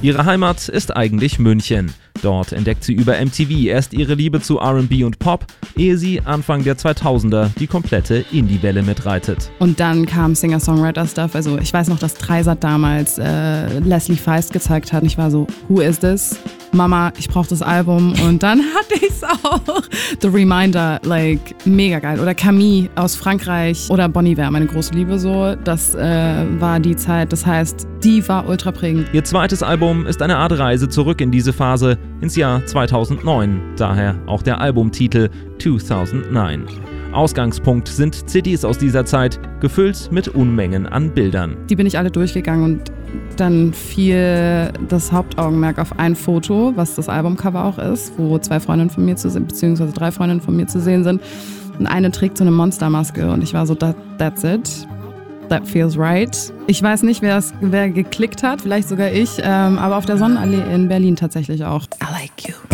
Ihre Heimat ist eigentlich München. Dort entdeckt sie über MTV erst ihre Liebe zu R&B und Pop, ehe sie Anfang der 2000er die komplette Indie-Welle mitreitet. Und dann kam Singer-Songwriter-Stuff. Also ich weiß noch, dass Dreisat damals Leslie Feist gezeigt hat. Und ich war so, who is this? Mama, ich brauche das Album. Und dann hatte ich es auch. The Reminder, mega geil. Oder Camille aus Frankreich. Oder Bon Iver, meine große Liebe so. Das war die Zeit. Das heißt, die war ultra prägend. Ihr zweites Album ist eine Art Reise zurück in diese Phase, ins Jahr 2009. Daher auch der Albumtitel 2009. Ausgangspunkt sind CDs aus dieser Zeit, gefüllt mit Unmengen an Bildern. Die bin ich alle durchgegangen und dann fiel das Hauptaugenmerk auf ein Foto, was das Albumcover auch ist, wo 2 Freundinnen von mir zu sehen, beziehungsweise 3 Freundinnen von mir zu sehen sind. Und eine trägt so eine Monstermaske und ich war so, that's it. That feels right. Ich weiß nicht, wer geklickt hat, vielleicht sogar ich, aber auf der Sonnenallee in Berlin tatsächlich auch. I like you.